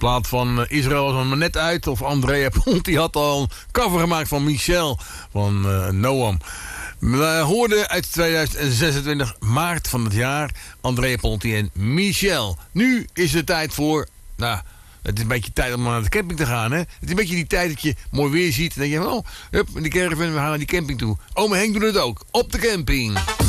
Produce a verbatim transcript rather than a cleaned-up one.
plaat van uh, Israël was er maar net uit. Of Andrea Ponti had al een cover gemaakt van Michel van uh, Noam. We hoorden uit tweeduizend zesentwintig, maart van het jaar, Andrea Ponti en Michel. Nu is het tijd voor, nou, het is een beetje tijd om naar de camping te gaan, hè. Het is een beetje die tijd dat je mooi weer ziet. En dan denk je, oh, hup, in die caravan, we gaan naar die camping toe. Ome Henk doet het ook, op de camping.